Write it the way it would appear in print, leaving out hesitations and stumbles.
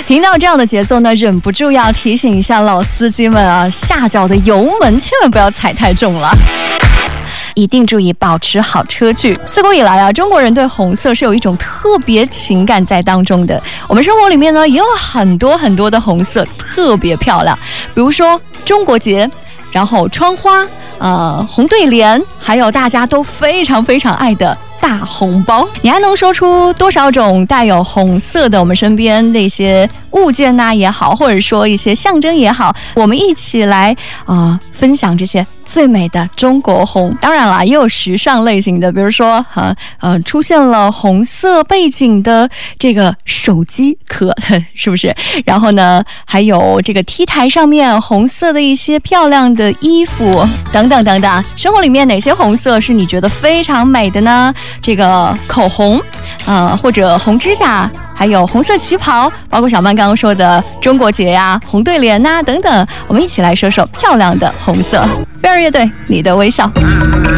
听到这样的节奏呢，忍不住要提醒一下老司机们啊，下脚的油门千万不要踩太重了。一定注意保持好车距。自古以来啊，中国人对红色是有一种特别情感在当中的。我们生活里面呢，也有很多的红色特别漂亮，比如说中国结，然后窗花，红对联，还有大家都非常爱的大红包。你还能说出多少种带有红色的我们身边那些物件呐也好，或者说一些象征也好，我们一起来分享这些最美的中国红。当然啦，也有时尚类型的，比如说出现了红色背景的这个手机壳，是不是？然后呢，还有这个 T 台上面红色的一些漂亮的衣服等等。生活里面哪些红色是你觉得非常美的呢？这个口红，或者红指甲，还有红色旗袍，包括小曼刚刚说的中国结呀、红对联呐等等，我们一起来说说漂亮的红色。飞儿乐队，你的微笑。